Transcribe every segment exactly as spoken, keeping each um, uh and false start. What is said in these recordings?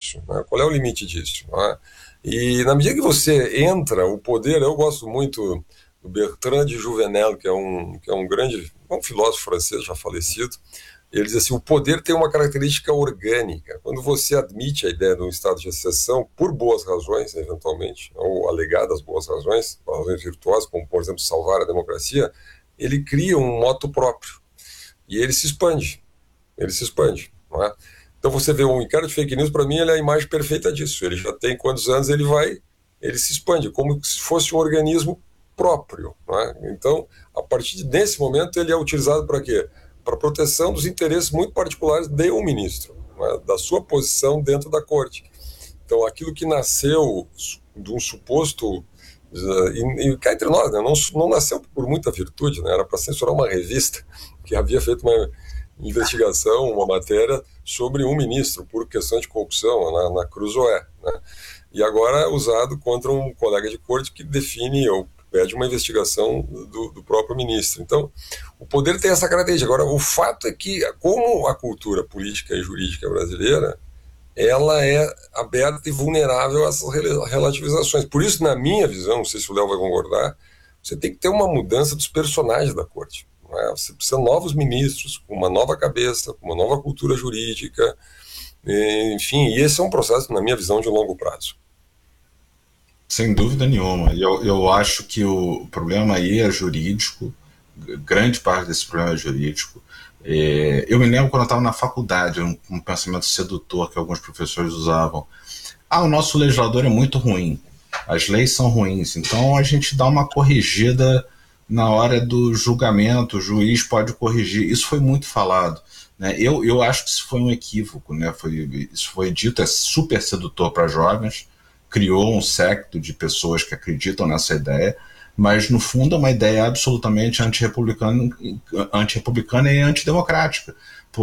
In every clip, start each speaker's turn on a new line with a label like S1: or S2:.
S1: disso? Né? Qual é o limite disso? Né? E na medida que você entra, o poder, eu gosto muito do Bertrand de Jouvenel, que é um, que é um grande, um filósofo francês já falecido. Ele diz assim, o poder tem uma característica orgânica. Quando você admite a ideia de um estado de exceção, por boas razões, eventualmente, ou alegadas boas razões, razões virtuosas, como, por exemplo, salvar a democracia, ele cria um moto próprio. E ele se expande. Ele se expande. Não é? Então você vê um inquérito de fake news, para mim, ele é a imagem perfeita disso. Ele já tem quantos anos, ele vai, ele se expande, como se fosse um organismo próprio. Não é? Então, a partir desse momento, ele é utilizado para quê? Para proteção dos interesses muito particulares de um ministro, né, da sua posição dentro da corte. Então, aquilo que nasceu de um suposto... E, e cá entre nós, né, não, não nasceu por muita virtude, né, era para censurar uma revista que havia feito uma investigação, uma matéria sobre um ministro por questão de corrupção na, na Cruzoé. Né, e agora é usado contra um colega de corte que define ou pede uma investigação do, do próprio ministro. Então, o poder tem essa característica. Agora, o fato é que, como a cultura política e jurídica brasileira, ela é aberta e vulnerável a essas relativizações. Por isso, na minha visão, não sei se o Léo vai concordar, você tem que ter uma mudança dos personagens da corte. Não é? Você precisa de novos ministros, com uma nova cabeça, com uma nova cultura jurídica, enfim, e esse é um processo, na minha visão, de longo prazo.
S2: Sem dúvida nenhuma. Eu, eu acho que o problema aí é jurídico, grande parte desse problema é jurídico. É, eu me lembro quando eu estava na faculdade, um, um pensamento sedutor que alguns professores usavam. Ah, o nosso legislador é muito ruim, as leis são ruins, então a gente dá uma corrigida na hora do julgamento, o juiz pode corrigir. Isso foi muito falado. Né? Eu, eu acho que isso foi um equívoco, né? Foi, isso foi dito, é super sedutor para jovens, criou um séquito de pessoas que acreditam nessa ideia, mas no fundo é uma ideia absolutamente antirrepublicana, antirrepublicana e antidemocrática,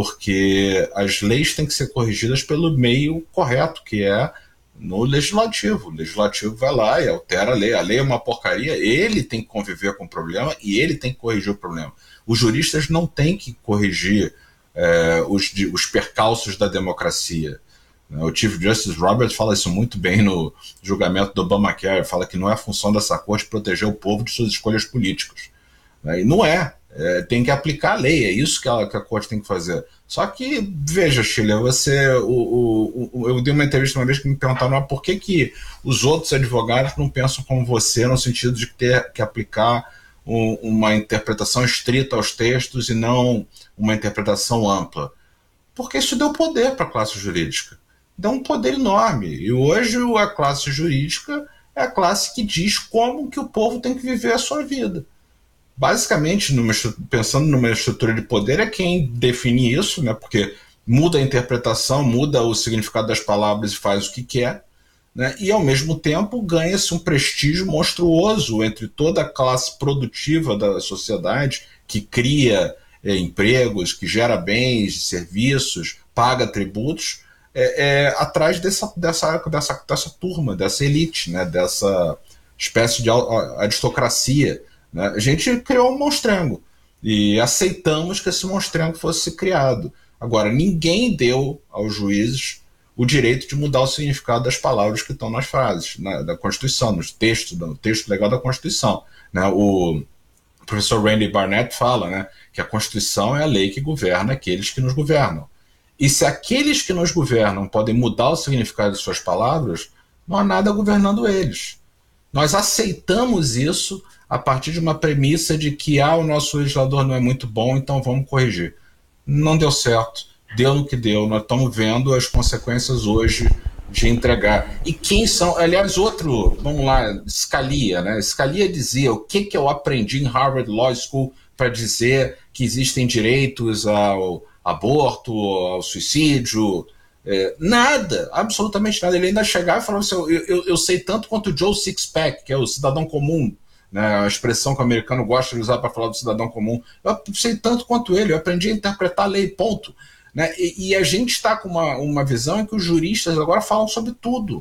S2: porque as leis têm que ser corrigidas pelo meio correto, que é no legislativo. O legislativo vai lá e altera a lei. A lei é uma porcaria, ele tem que conviver com o problema e ele tem que corrigir o problema. Os juristas não têm que corrigir é, os, os percalços da democracia. O Chief Justice Roberts fala isso muito bem no julgamento do Obamacare, fala que não é a função dessa corte proteger o povo de suas escolhas políticas. E não é, é tem que aplicar a lei, é isso que a, que a corte tem que fazer. Só que, veja, Sheila, você, o, o, o, eu dei uma entrevista uma vez que me perguntaram ah, por que, que os outros advogados não pensam como você, no sentido de ter que aplicar um, uma interpretação estrita aos textos e não uma interpretação ampla. Porque isso deu poder para a classe jurídica. Dá um poder enorme. E hoje a classe jurídica é a classe que diz como que o povo tem que viver a sua vida. Basicamente, numa, pensando numa estrutura de poder, é quem define isso, né? Porque muda a interpretação, muda o significado das palavras e faz o que quer, né? E, ao mesmo tempo, ganha-se um prestígio monstruoso entre toda a classe produtiva da sociedade que cria é, empregos, que gera bens, serviços, paga tributos, É, é, atrás dessa, dessa, dessa, dessa turma, dessa elite, né, dessa espécie de aristocracia. Né? A gente criou um monstrengo e aceitamos que esse monstrengo fosse criado. Agora, ninguém deu aos juízes o direito de mudar o significado das palavras que estão nas frases, na, da Constituição, nos textos, no texto legal da Constituição. Né? O professor Randy Barnett fala, né, que a Constituição é a lei que governa aqueles que nos governam. E se aqueles que nos governam podem mudar o significado de suas palavras, não há nada governando eles. Nós aceitamos isso a partir de uma premissa de que ah, o nosso legislador não é muito bom, então vamos corrigir. Não deu certo, deu no que deu, nós estamos vendo as consequências hoje de entregar. E quem são, aliás, outro, vamos lá, Scalia, né? Scalia dizia o que, que eu aprendi em Harvard Law School para dizer que existem direitos ao aborto, ao suicídio, é, nada, absolutamente nada. Ele ainda chegava e falava assim, eu, eu, eu sei tanto quanto o Joe Sixpack, que é o cidadão comum, né, a expressão que o americano gosta de usar para falar do cidadão comum, eu sei tanto quanto ele, eu aprendi a interpretar a lei, ponto. Né? E, e a gente está com uma, uma visão em que os juristas agora falam sobre tudo,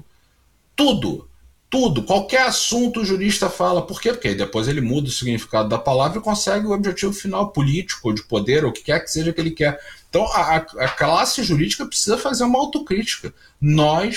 S2: tudo, tudo, qualquer assunto o jurista fala. Por quê? Porque depois ele muda o significado da palavra e consegue o objetivo final político, de poder, ou o que quer que seja que ele quer. Então a, a classe jurídica precisa fazer uma autocrítica. Nós